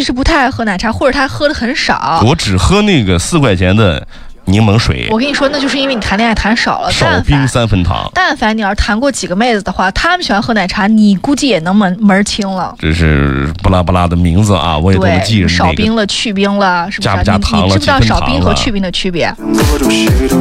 其实不太爱喝奶茶，或者他喝的很少。 我只喝那个4块钱的柠檬水。 我跟你说，那就是因为你谈恋爱谈少了， 少冰3分糖。 但凡你要是谈过几个妹子的话，她们喜欢喝奶茶，你估计也能门清了。 这是不拉不拉的名字啊，我也都能记着。 少冰了，去冰了，是不是？ 加不加糖了？ 你知不知道少冰和去冰的区别？